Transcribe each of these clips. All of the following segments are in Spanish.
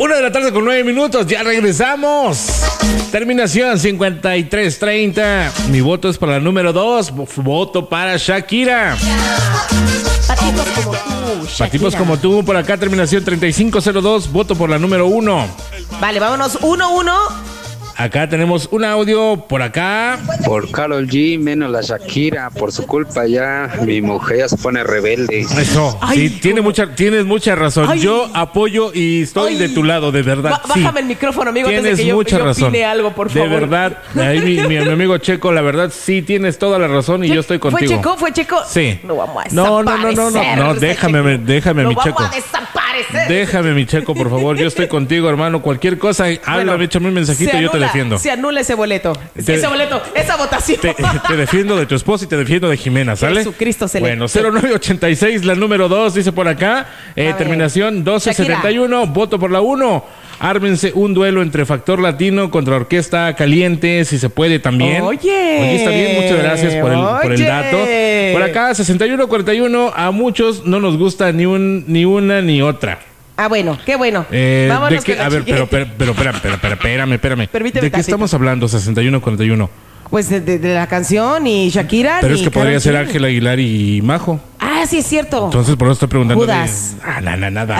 1:09 ya regresamos. Terminación 5330. Mi voto es para la número 2. Voto para Shakira. Patipos como tú, Shakira. Patipos como tú, por acá terminación 3502. Voto por la número 1. Vale, vámonos 1-1. Acá tenemos un audio por acá. Por Karol G, menos la Shakira. Por su culpa ya mi mujer ya se pone rebelde. Eso, Ay, sí, tienes mucha razón. Ay. Yo apoyo y estoy de tu lado, de verdad. Bájame el micrófono, amigo, antes de Tienes que yo mucha razón. opine algo, por favor. De verdad, ahí mi amigo Checo, la verdad, sí tienes toda la razón y yo estoy contigo. ¿Fue Checo? Sí. No vamos a No, desaparecer. déjame, mi Checo. Vamos a desaparecer. Déjame, mi Checo, por favor. Yo estoy contigo, hermano. Cualquier cosa, háblame, échame un mensajito y yo te defiendo. Se anula ese boleto. Esa votación. Te defiendo de tu esposa y te defiendo de Jimena, ¿sale? Jesucristo se Bueno, 0986, la número 2, dice por acá. Terminación 1271, voto por la 1. Ármense un duelo entre Factor Latino contra Orquesta Caliente, si se puede también. Oye, está bien, muchas gracias por el dato. Por acá, 6141, a muchos no nos gusta ni una ni otra. Ah, bueno, qué bueno. Vámonos con la pero espérame. Permíteme ¿De qué estamos hablando, 6141? Pues de la canción y Shakira. Pero es que podría Karol ser G. Ángel Aguilar y Majo. Ah, sí, es cierto. Entonces, por eso estoy preguntando. Judas. Nada.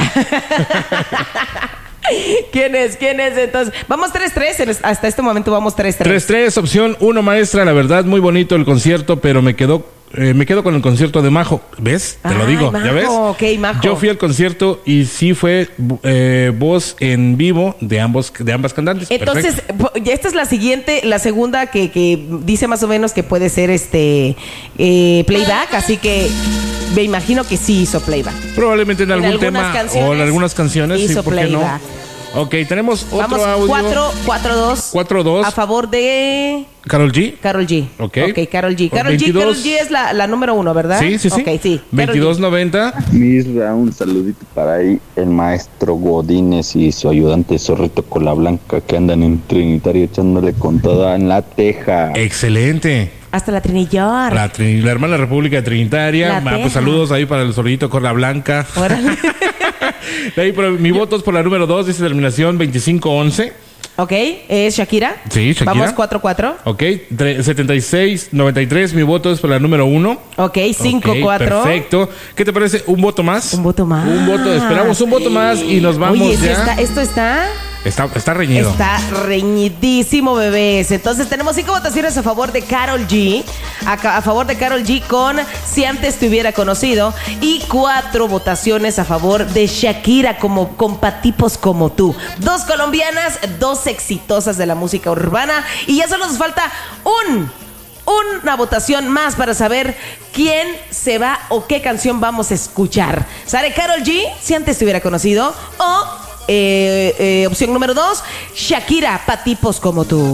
¿Quién es? Entonces, vamos 3-3. Hasta este momento vamos 3-3. 3-3, opción 1, maestra. La verdad, muy bonito el concierto, pero me quedo con el concierto de Majo. ¿Ves? Te lo digo. Majo, ¿Ya ves? ok, Majo. Yo fui al concierto y sí fue voz en vivo de ambas cantantes. Entonces, ya esta es la segunda que dice más o menos que puede ser playback, así que me imagino que sí hizo playback. Probablemente en algún tema o en algunas canciones. Hizo sí, ¿por qué playback. no? Ok, tenemos otro Vamos, audio. 4-2. 4-2. A favor de Karol G. Karol G. Ok. Karol G. Por Karol 22. G es la número 1, ¿verdad? Sí. Ok, sí. 22.90. Misra, un saludito para ahí el maestro Godínez y su ayudante Zorrito Cola Blanca que andan en Trinitario echándole con toda en la teja. Excelente. Hasta la Trinillor. La hermana República Trinitaria. Pues saludos ahí para el Zorrito Cola Blanca. Órale. De ahí, mi voto es por la número 2, dice terminación 2511. Ok, ¿es Shakira? Sí, Shakira. Vamos 4-4. Ok, 7693, mi voto es por la número 1. Ok, 5-4. Perfecto. ¿Qué te parece? ¿Un voto más? Un voto más. Esperamos un voto más y nos vamos. Oye, ya. esto está reñido. Está reñidísimo, bebés. Entonces tenemos 5 votaciones a favor de Karol G. A favor de Karol G con Si antes te hubiera conocido. Y 4 votaciones a favor de Shakira con Patipos como tú. 2 colombianas, 2 exitosas de la música urbana. Y ya solo nos falta una votación más para saber quién se va o qué canción vamos a escuchar. ¿Sale Karol G? Si antes te hubiera conocido. O opción número 2, Shakira, Patipos como tú.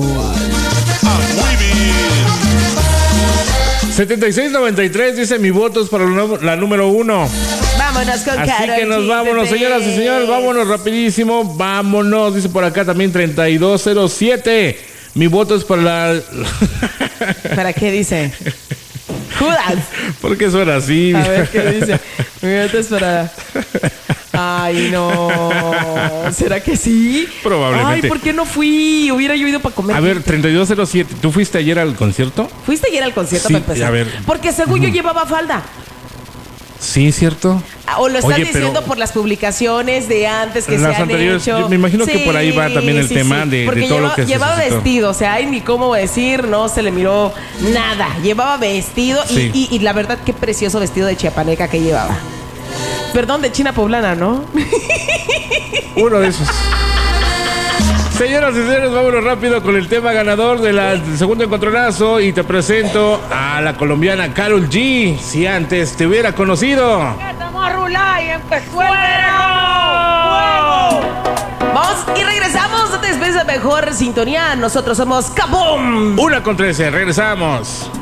7693 dice mi voto es para la número 1. Vámonos con Karol G. Así que nos vámonos, señoras y señores, vámonos rapidísimo, vámonos. Dice por acá también 3207. Mi voto es para la... ¿Para qué dice? Judas. ¿Por qué suena así? A ver, ¿qué dice? Mi voto es para... Ay, no. ¿Será que sí? Probablemente. Ay, ¿por qué no fui? Hubiera yo ido para comer. A ver, 3207. ¿Tú fuiste ayer al concierto? ¿Fuiste ayer al concierto Sí, para empezar? a ver. Porque según yo llevaba falda. Sí, ¿cierto? O lo estás Oye, diciendo pero por las publicaciones de antes que las se han anteriores, hecho. yo me imagino que por ahí va también el tema de todo lo que se llevaba suscitó. vestido, o sea, ay, ni cómo decir, no se le miró nada. Llevaba vestido Sí. y la verdad, qué precioso vestido de chiapaneca que llevaba. Perdón, de China poblana, ¿no? Uno de esos. Señoras y señores, vámonos rápido con el tema ganador del segundo encontronazo y te presento a la colombiana Karol G. Si antes te hubiera conocido. Estamos a rular y empezó ¡Fuego! Vamos y regresamos. No te despegues de mejor sintonía. Nosotros somos ¡Kaboom! 1:13, regresamos.